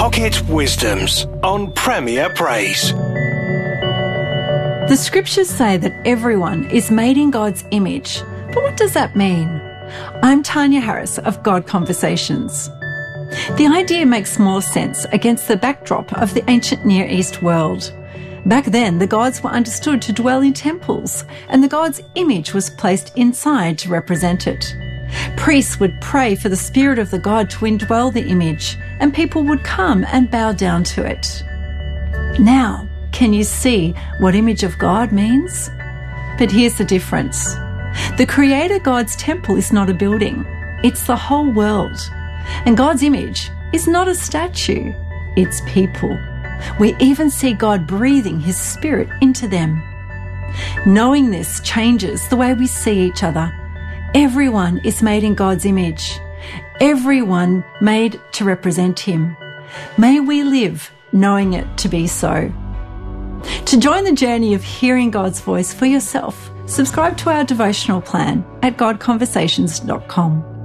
Pocket Wisdoms on Premier Praise. The scriptures say that everyone is made in God's image. But what does that mean? I'm Tanya Harris of God Conversations. The idea makes more sense against the backdrop of the ancient Near East world. Back then, the gods were understood to dwell in temples, and the god's image was placed inside to represent it. Priests would pray for the spirit of the god to indwell the image, and people would come and bow down to it. Now, can you see what image of God means? But here's the difference. The Creator God's temple is not a building, it's the whole world. And God's image is not a statue, it's people. We even see God breathing His Spirit into them. Knowing this changes the way we see each other. Everyone is made in God's image. Everyone made to represent Him. May we live knowing it to be so. To join the journey of hearing God's voice for yourself, subscribe to our devotional plan at godconversations.com.